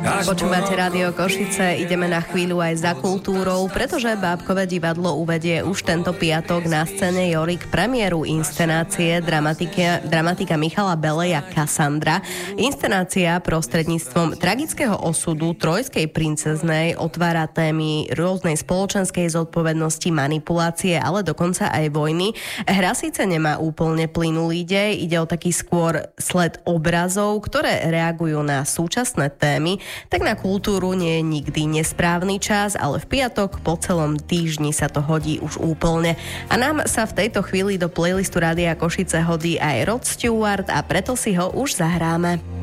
Počúvate Rádio Košice, ideme na chvíľu aj za kultúrou, pretože Bábkové divadlo uvedie už tento piatok na scéne Jorik premiéru inscenácie dramatika Michala Beleja Kassandra. Inscenácia prostredníctvom tragického osudu trojskej princeznej otvára témy rôznej spoločenskej zodpovednosti, manipulácie, ale dokonca aj vojny. Hra síce nemá úplne plynulý dej, ide o taký skôr sled obrazov, ktoré reagujú na súčasné témy. Tak na kultúru nie je nikdy nesprávny čas, ale v piatok po celom týždni sa to hodí už úplne. A nám sa v tejto chvíli do playlistu Rádia Košice hodí aj Rod Stewart a preto si ho už zahráme.